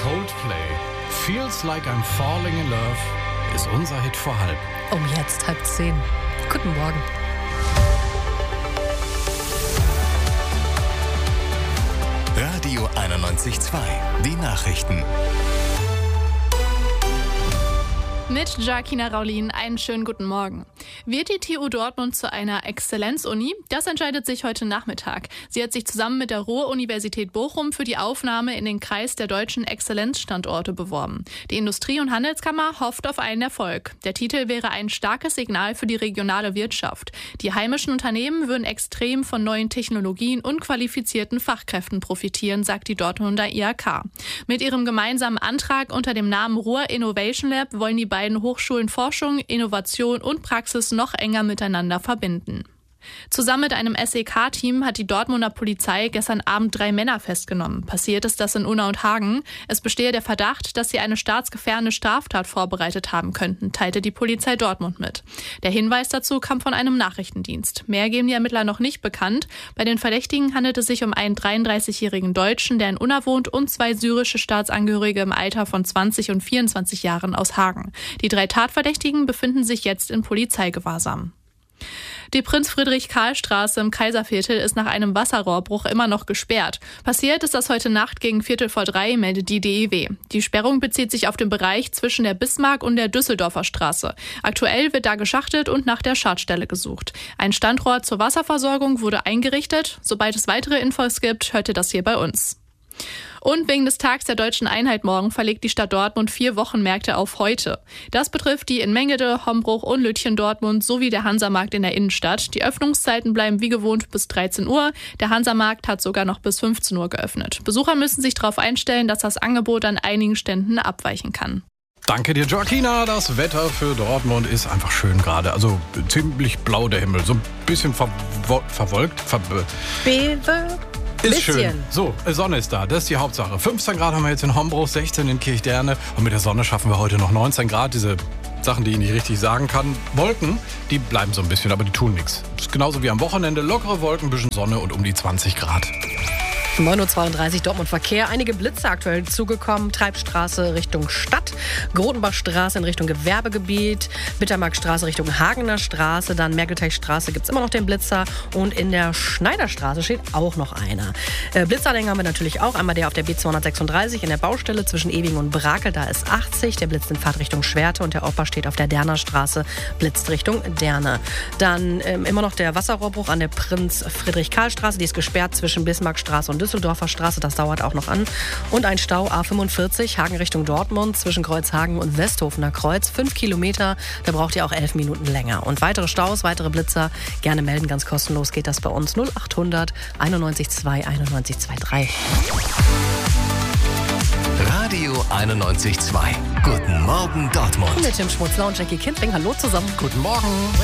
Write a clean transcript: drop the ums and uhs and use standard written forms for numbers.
Coldplay. Feels Like I'm Falling in Love ist unser Hit vor halb. Jetzt 9:30. Guten Morgen. Radio 91.2. Die Nachrichten. Mit Jacquina Raulin einen schönen guten Morgen. Wird die TU Dortmund zu einer Exzellenzuni? Das entscheidet sich heute Nachmittag. Sie hat sich zusammen mit der Ruhr-Universität Bochum für die Aufnahme in den Kreis der deutschen Exzellenzstandorte beworben. Die Industrie- und Handelskammer hofft auf einen Erfolg. Der Titel wäre ein starkes Signal für die regionale Wirtschaft. Die heimischen Unternehmen würden extrem von neuen Technologien und qualifizierten Fachkräften profitieren, sagt die Dortmunder IHK. Mit ihrem gemeinsamen Antrag unter dem Namen Ruhr Innovation Lab wollen die beiden Hochschulen Forschung, Innovation und Praxis noch enger miteinander verbinden. Zusammen mit einem SEK-Team hat die Dortmunder Polizei gestern Abend 3 Männer festgenommen. Passiert ist das in Unna und Hagen. Es bestehe der Verdacht, dass sie eine staatsgefährdende Straftat vorbereitet haben könnten, teilte die Polizei Dortmund mit. Der Hinweis dazu kam von einem Nachrichtendienst. Mehr geben die Ermittler noch nicht bekannt. Bei den Verdächtigen handelt es sich um einen 33-jährigen Deutschen, der in Unna wohnt, und 2 syrische Staatsangehörige im Alter von 20 und 24 Jahren aus Hagen. Die 3 Tatverdächtigen befinden sich jetzt in Polizeigewahrsam. Die Prinz-Friedrich-Karl-Straße im Kaiserviertel ist nach einem Wasserrohrbruch immer noch gesperrt. Passiert ist das heute Nacht gegen 2:45, meldet die DEW. Die Sperrung bezieht sich auf den Bereich zwischen der Bismarck- und der Düsseldorfer Straße. Aktuell wird da geschachtet und nach der Schadstelle gesucht. Ein Standrohr zur Wasserversorgung wurde eingerichtet. Sobald es weitere Infos gibt, hört ihr das hier bei uns. Und wegen des Tags der Deutschen Einheit morgen verlegt die Stadt Dortmund 4 Wochenmärkte auf heute. Das betrifft die in Mengede, Hombruch und Lütchen Dortmund sowie der Hansamarkt in der Innenstadt. Die Öffnungszeiten bleiben wie gewohnt bis 13 Uhr. Der Hansamarkt hat sogar noch bis 15 Uhr geöffnet. Besucher müssen sich darauf einstellen, dass das Angebot an einigen Ständen abweichen kann. Danke dir, Jacquina. Das Wetter für Dortmund ist einfach schön gerade. Also ziemlich blau der Himmel. So ein bisschen verwolkt. Ist schön. So, Sonne ist da, das ist die Hauptsache. 15 Grad haben wir jetzt in Hombruch, 16 in Kirchderne. Und mit der Sonne schaffen wir heute noch 19 Grad. Diese Sachen, die ich nicht richtig sagen kann. Wolken, die bleiben so ein bisschen, aber die tun nichts. Ist genauso wie am Wochenende. Lockere Wolken, ein bisschen Sonne und um die 20 Grad. 9:32 Uhr Dortmund Verkehr. Einige Blitze aktuell zugekommen. Treibstraße Richtung Stadt, Grotenbachstraße in Richtung Gewerbegebiet, Bittermarktstraße Richtung Hagener Straße, dann Mergelteichstraße gibt es immer noch den Blitzer und in der Schneiderstraße steht auch noch einer. Blitzanhänger haben wir natürlich auch. Einmal der auf der B236 in der Baustelle zwischen Ewing und Brakel, da ist 80. Der blitzt in Fahrtrichtung Schwerte und der Opa steht auf der Derner Straße, blitzt Richtung Derne. Dann immer noch der Wasserrohrbruch an der Prinz-Friedrich-Karl-Straße, die ist gesperrt zwischen Bismarckstraße und Düsseldorfer Straße, das dauert auch noch an. Und ein Stau A45, Hagen Richtung Dortmund, zwischen Kreuzhagen und Westhofener Kreuz, 5 Kilometer, da braucht ihr auch 11 Minuten länger. Und weitere Staus, weitere Blitzer, gerne melden, ganz kostenlos geht das bei uns. 0800 91 2 91 23. Radio 91.2. Guten Morgen Dortmund. Mit Tim Schmutzler und Jackie Kindring, hallo zusammen. Guten Morgen.